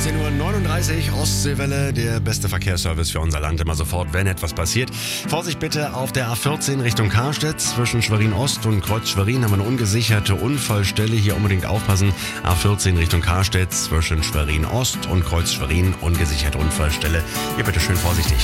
16:39 Uhr, Ostseewelle, der beste Verkehrsservice für unser Land immer sofort, wenn etwas passiert. Vorsicht bitte auf der A14 Richtung Karstedt. Zwischen Schwerin Ost und Kreuz Schwerin haben wir eine ungesicherte Unfallstelle. Hier unbedingt aufpassen. A14 Richtung Karstedt zwischen Schwerin Ost und Kreuz Schwerin, ungesicherte Unfallstelle. Hier bitte schön vorsichtig.